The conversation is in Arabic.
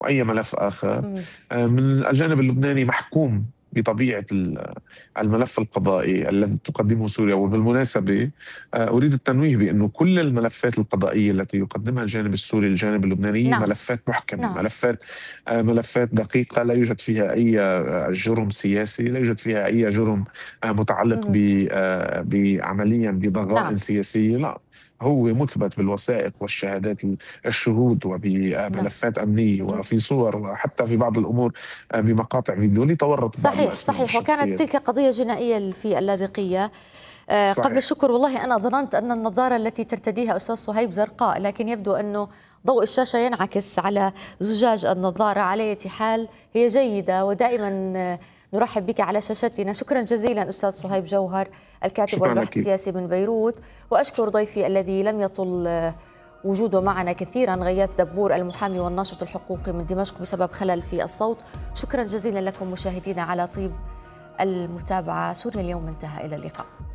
وأي ملف آخر. مم. من الجانب اللبناني محكوم بطبيعة الملف القضائي الذي تقدمه سوريا. وبالمناسبة أريد التنويه بأنه كل الملفات القضائية التي يقدمها الجانب السوري للجانب اللبناني نعم. ملفات محكمة، نعم. ملفات دقيقة، لا يوجد فيها أي جرم سياسي، لا يوجد فيها أي جرم متعلق مم. بعمليا بضغائن نعم. سياسية. لا، هو مثبت بالوثائق والشهادات، الشهود، نعم. وبملفات أمنية، مم. وفي صور، وحتى في بعض الأمور بمقاطع فيديو لتورط بعض صحيح الأسماء صحيح، وكانت الشخصية. تلك قضية جنائية في اللاذقية. قبل صحيح. الشكر، والله أنا ظننت أن النظارة التي ترتديها أستاذ صهيب زرقاء، لكن يبدو أنه ضوء الشاشة ينعكس على زجاج النظارة. على أي حال هي جيدة، ودائما نرحب بك على شاشتنا. شكرا جزيلا أستاذ صهيب جوهر، الكاتب شكرا والباحث لك. السياسي من بيروت. وأشكر ضيفي الذي لم يطل وجوده معنا كثيرا، غياث دبور، المحامي والناشط الحقوقي من دمشق، بسبب خلل في الصوت. شكرا جزيلا لكم مشاهدينا على طيب المتابعة. سوريا اليوم انتهى، إلى اللقاء.